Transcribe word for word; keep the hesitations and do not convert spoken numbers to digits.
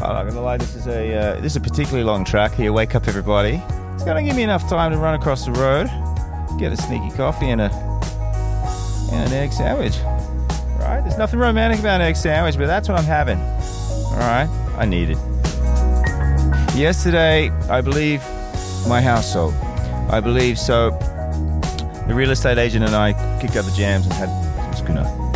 I'm not gonna lie. This is a uh, this is a particularly long track here. Wake up, everybody! It's gonna give me enough time to run across the road, get a sneaky coffee and a and an egg sandwich. Right? There's nothing romantic about an egg sandwich, but that's what I'm having. All right, I need it. Yesterday, I believe my house sold. I believe so. The real estate agent and I kicked out the jams and had some schooner.